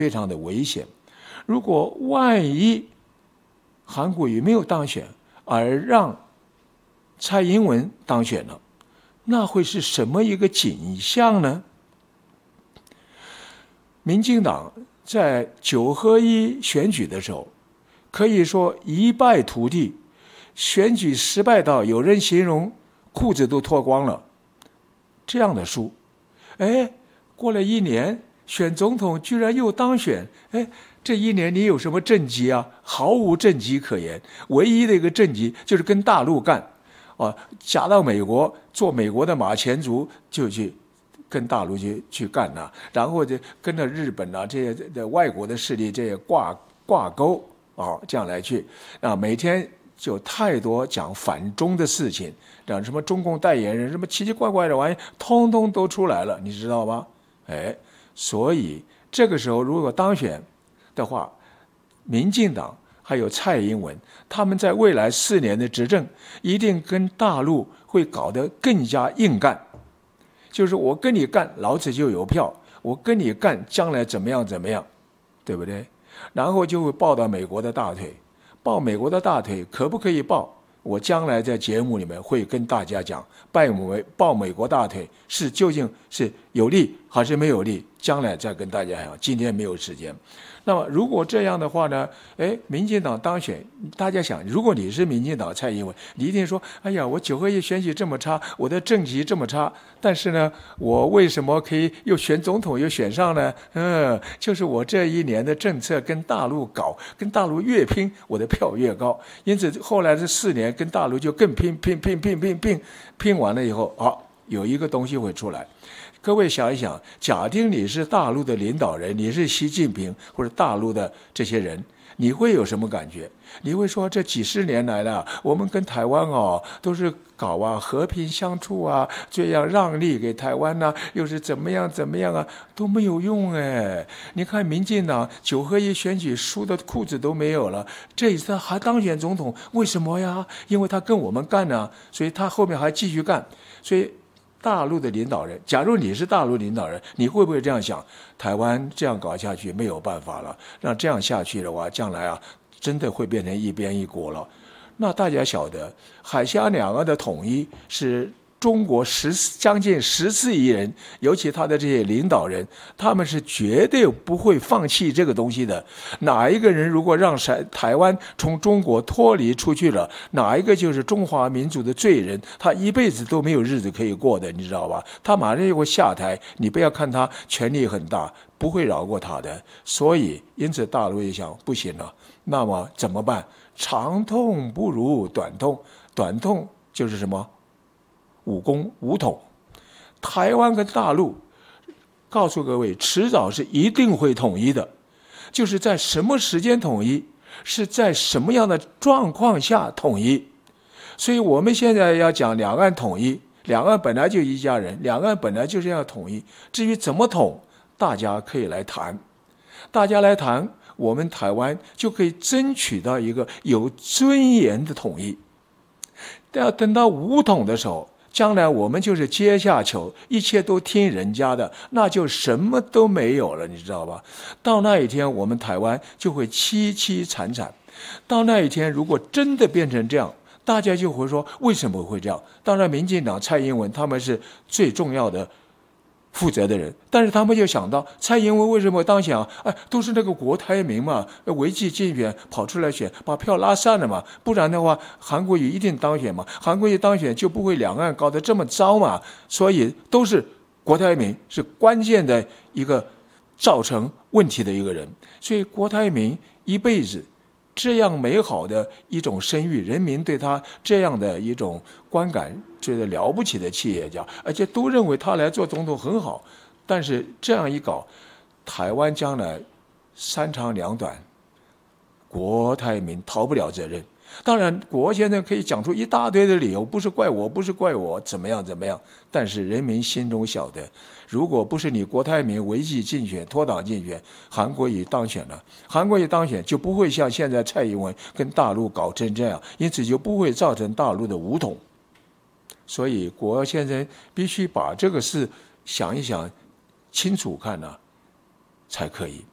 非常的危险。如果万一韩国瑜没有当选，而让蔡英文当选了，那会是什么一个景象呢？民进党在9合1选举的时候，可以说一败涂地，选举失败到有人形容裤子都脱光了，这样的输。过了1年，选总统居然又当选，这1年你有什么政绩啊？毫无政绩可言，唯一的一个政绩就是跟大陆干，嫁到美国做美国的马前卒，就去跟大陆去干呐，然后就跟着日本啊这些的外国的势力这些挂钩这样来去每天就太多讲反中的事情，讲什么中共代言人什么奇奇怪怪的玩意，通通都出来了，你知道吗？所以这个时候如果当选的话，民进党还有蔡英文，他们在未来4年的执政，一定跟大陆会搞得更加硬干。就是我跟你干，老子就有票；我跟你干，将来怎么样怎么样，对不对？然后就会抱到美国的大腿，抱美国的大腿可不可以抱？我将来在节目里面会跟大家讲，抱美国大腿究竟是有利还是没有利？将来再跟大家讲，今天没有时间。那么如果这样的话呢？民进党当选，大家想，如果你是民进党蔡英文，你一定说：哎呀，我9合1选举这么差，我的政绩这么差，但是呢，我为什么可以又选总统又选上呢？就是我这1年的政策跟大陆搞，跟大陆越拼，我的票越高。因此后来这4年跟大陆就更拼完了以后，有一个东西会出来。各位想一想，假定你是大陆的领导人，你是习近平或者大陆的这些人，你会有什么感觉？你会说这几十年来了，我们跟台湾都是搞和平相处啊，这样让利给台湾啊，又是怎么样啊，都没有用你看民进党9合1选举输的裤子都没有了，这一次还当选总统，为什么呀？因为他跟我们干啊，所以他后面还继续干。所以大陆的领导人，假如你是大陆领导人，你会不会这样想？台湾这样搞下去没有办法了，让这样下去的话，将来真的会变成一边一国了。那大家晓得，海峡两岸的统一是中国将近14亿人，尤其他的这些领导人，他们是绝对不会放弃这个东西的。哪一个人如果让台湾从中国脱离出去了，哪一个就是中华民族的罪人，他一辈子都没有日子可以过的，你知道吧？他马上就会下台，你不要看他权力很大，不会饶过他的。所以因此大陆也想，不行了，那么怎么办？长痛不如短痛，短痛就是什么？武统。台湾跟大陆告诉各位，迟早是一定会统一的，就是在什么时间统一，是在什么样的状况下统一。所以我们现在要讲两岸统一，两岸本来就一家人，两岸本来就是要统一，至于怎么统，大家可以来谈，我们台湾就可以争取到一个有尊严的统一。但要等到武统的时候，将来我们就是阶下囚，一切都听人家的，那就什么都没有了，你知道吧？到那一天，我们台湾就会凄凄惨惨。到那一天，如果真的变成这样，大家就会说为什么会这样？当然，民进党蔡英文他们是最重要的负责的人，但是他们就想到蔡英文为什么当选都是那个国台民嘛，违纪竞选跑出来选，把票拉散了嘛，不然的话韩国瑜一定当选嘛，韩国瑜当选就不会两岸搞得这么糟嘛，所以都是国台民是关键的一个造成问题的一个人，所以郭台铭一辈子这样美好的一种声誉，人民对他这样的一种观感，觉得了不起的企业家，而且都认为他来做总统很好。但是这样一搞，台湾将来三长两短，郭台铭逃不了责任。当然，国现在可以讲出一大堆的理由，不是怪我，怎么样，但是人民心中晓得，如果不是你郭台铭违纪竞选、脱党竞选，韩国瑜当选了，韩国瑜当选就不会像现在蔡英文跟大陆搞成这样，因此就不会造成大陆的武统。所以国现在必须把这个事想一想清楚看才可以。